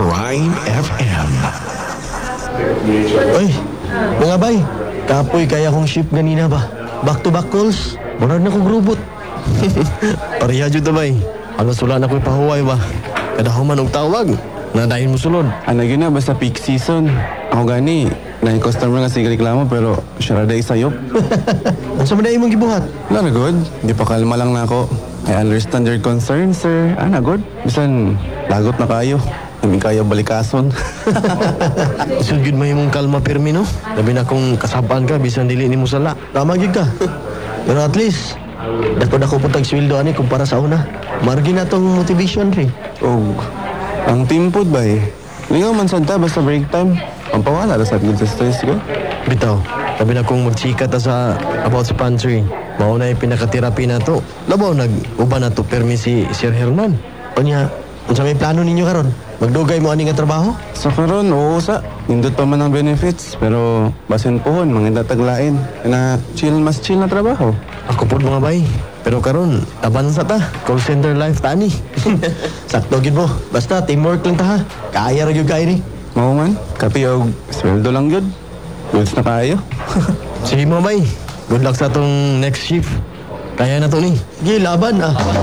Prime FM. Oy, mga bay, kapoy kaya kong ship ganina ba? Back-to-back calls, murad na kong robot. Pareha dyan bay, alas wala na ko'y pahuway ba? Kada human og tawag, nadahin mo sulod. Ano yun na, basta peak season. Ako gani, na yung customer nga sige reklamo pero siya rada isayop. Ang sa madahin mong gibuhat? Wala na good, di pa kalma lang na ako. I understand your concern, sir. Na good. Bisan, lagot na kayo. Hindi kayo balikason. Sugid mo yung kalma pirmi no? Labi na kung kasabaan ka, bisan dili ni mo sala. Tama gid ka. Pero at least, dako-dako po tag-sweldo ani kumpara sa una. Margi na tong motivation rin. Oh, ang team food ba eh? Lingaw man santa basta break time. Ang pawala na sa good sa stress ko. Bitaw, labi na kung magchika ta sa about sa pantry. Mauna yung pinakaterapi na to. Labaw, nag-uba na to permi si Sir Herman. O niya, unsa may plano ninyo karon? Magdugay mo ani nga trabaho? Sa karon, oo sa. Nindot pa man ang benefits. Pero basin pohon, mga taglain. Na chill, mas chill na trabaho. Ako po mga bay. Pero karon, taban sa ta. Call center life tani. Sakto gid mo. Basta teamwork lang ta ha. Kaya ra gyud kay ni. Mao man, kapi og sweldo lang yun. Goods na kayo. Sige mga bay. Good luck sa tong next shift. Kaya na to ni. Sige, laban ah.